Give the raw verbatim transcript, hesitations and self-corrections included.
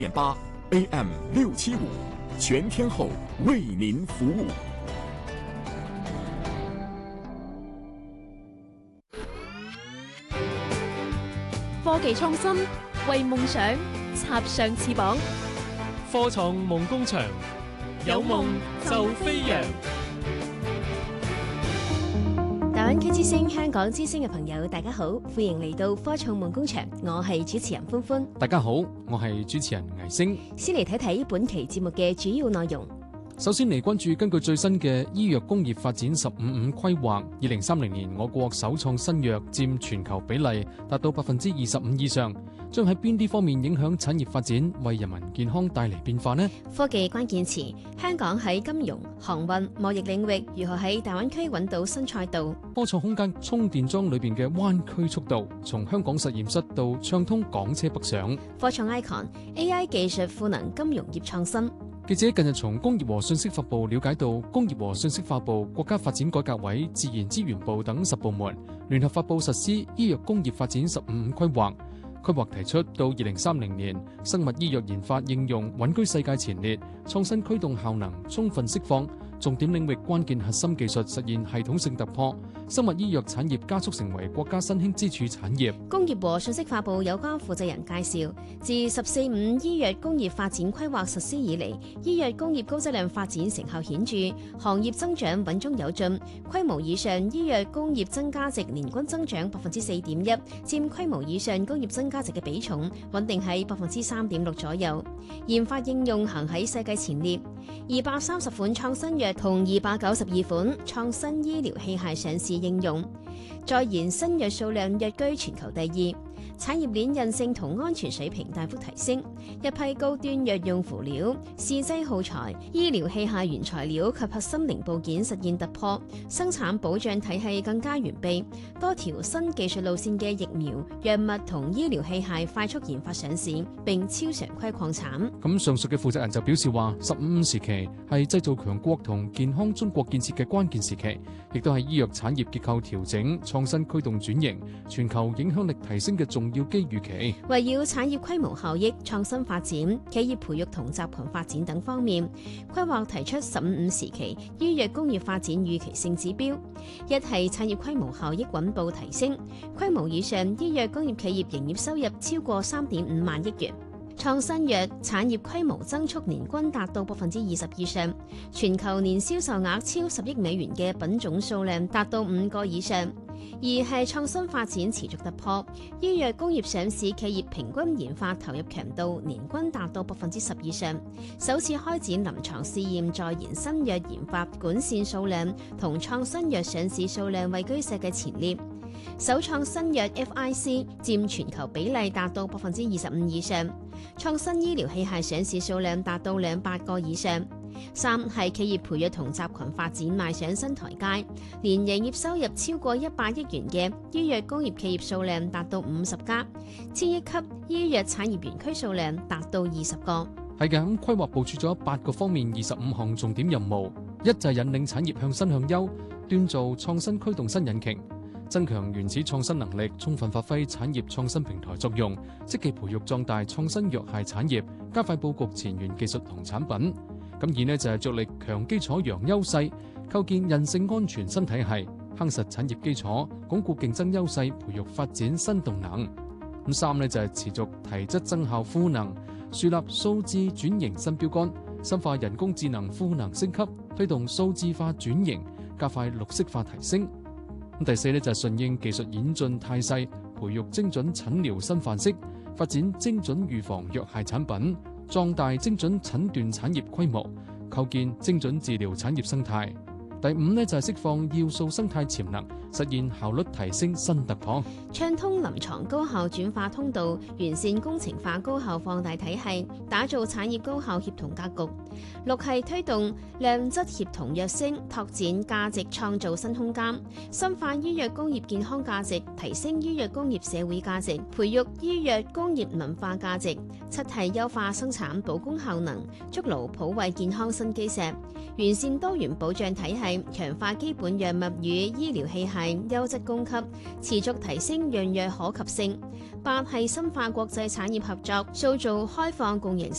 點八 A M 六七五，全天候為您服務。 科技創新，為夢想插上翅膀。 科創夢工場，有夢就飛揚。 大灣區之聲、香港之聲嘅朋友，大家好，歡迎嚟到科創夢工場，我係主持人歡歡。 大家好，我係主持人倪星。 先嚟睇睇本期節目嘅主要內容。 首先嚟關注根據最新嘅醫藥工業發展十五五規劃，二零三零年我國首創新藥佔全球比例達到百分之二十五以上，將喺邊啲方面影響產業發展，為人民健康帶嚟變化呢？ 科技關鍵詞，香港喺金融、航運、貿易領域如何喺大灣區揾到新賽道？ 科創空間充電樁裏邊嘅灣區速度，從香港實驗室到暢通港車北上。 科創 icon A I 技術賦能金融業創新。 記者近日從工業和信息發布了解到，工業和信息化部、國家發展改革委、自然資源部等十部門聯合發布實施醫藥工業發展十五五規劃。規劃提出到二零三零年，生物醫藥研發應用穩居世界前列，創新驅動效能充分釋放，重點領域關鍵核心技術實現系統性突破，生物醫藥產業加速成為國家新興支柱產業。 工業和信息化部有關負責人介紹，自十四五醫藥工業發展規劃實施以嚟，醫藥工業高質量發展成效顯著，行業增長穩中有進，規模以上醫藥工業增加值年均增長百分之四點一，佔規模以上工業增加值嘅比重穩定喺百分之三點六左右。研發應用行喺世界前列，二百三十款創新藥同二百九十二款創新醫療器械上市應用，在研新藥數量躍居全球第二。產業鏈韌性同安全水平大幅提升，一批高端藥用輔料、試劑耗材、醫療器械原材料及核心零部件實現突破，生產保障體系更加完備，多條新技術路線嘅疫苗、藥物同醫療器械快速研發上市，並超常規擴產。 咁上述嘅負責人就表示話，十五五時期係製造強國同健康中國建設嘅關鍵時期，亦都係醫藥產業結構調整、創新驅動轉型、全球影響力提升嘅重要機遇期。 圍繞產業規模效益、創新發展、企業培育同集群發展等方面，規劃提出十五五時期醫藥工業發展預期性指標。一係產業規模效益穩步提升，規模以上醫藥工業企業營業收入超過三點五萬億元。創新藥產業規模增速年均達到百分之二十以上，全球年銷售額超十億美元嘅品種數量達到五個以上。二係創新發展持續突破，醫藥工業上市企業平均研發投入強度年均達到百分之十以上，首次開展臨床試驗在研新藥研發管線數量同創新藥上市數量位居世界前列。首創新藥 F I C 佔全球比例達到百分之二十五以上，創新醫療器械上市數量達到兩百個以上。三係企業培育同集群發展邁上新台階，年營業收入超過一百億元嘅醫藥工業企業數量達到五十家，千億級醫藥產業園區數量達到二十個。 係嘅，咁規劃部署咗八個方面二十五項重點任務，一就係引領產業向新向優，鍛造創新驅動新引擎，增強原始創新能力，充分發揮產業創新平台作用，積極培育壯大創新藥械產業，加快佈局前沿技術同產品。咁二呢就係着力強基礎揚優勢，構建韌性安全新體系，夯實產業基礎，鞏固競爭優勢，培育發展新動能。咁三呢就係持續提質增效賦能，樹立數字轉型新標杆，深化人工智能賦能升級，推動數字化轉型，加快綠色化提升。咁第四呢就係順應技術演進態勢，培育精準診療新範式，發展精準預防藥械產品，壯大精準診斷產業規模，構建精準治療產業生態。第五呢，就係釋放要素生態潛能，實現效率提升新突破， 暢通臨床高效轉化通道，完善工程化高效放大體系，打造產業高效協同格局。六係推動量質協同躍升，拓展價值創造新空間，深化醫藥工業健康價值，提升醫藥工業社會價值，培育醫藥工業文化價值。七係優化生產保供效能，築牢普惠健康新基石，完善多元保障體系， 係強化基本藥物與醫療器械優質供給，持續提升藥藥可及性。八係深化國際產業合作，塑造開放共贏